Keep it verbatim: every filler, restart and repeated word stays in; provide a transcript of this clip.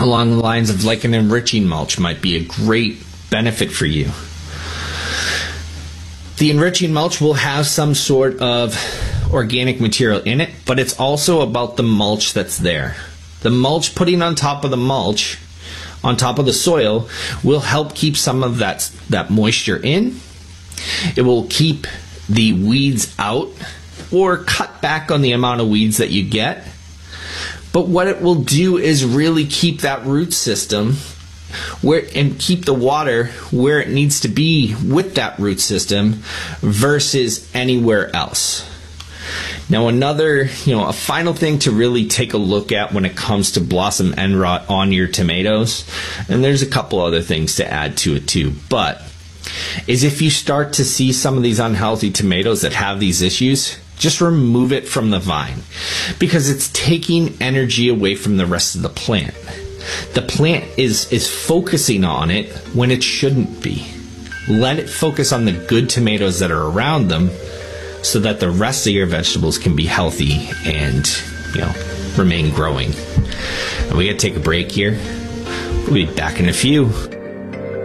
along the lines of like an enriching mulch might be a great benefit for you. The enriching mulch will have some sort of organic material in it, but it's also about the mulch that's there. The mulch, putting on top of the mulch, on top of the soil, will help keep some of that, that moisture in. It will keep the weeds out or cut back on the amount of weeds that you get. But what it will do is really keep that root system where and keep the water where it needs to be with that root system versus anywhere else. Now another, you know, a final thing to really take a look at when it comes to blossom end rot on your tomatoes, and there's a couple other things to add to it too, but is if you start to see some of these unhealthy tomatoes that have these issues, just remove it from the vine because it's taking energy away from the rest of the plant. The plant is, is focusing on it when it shouldn't be. Let it focus on the good tomatoes that are around them so that the rest of your vegetables can be healthy and, you know, remain growing. And we gotta take a break here. We'll be back in a few.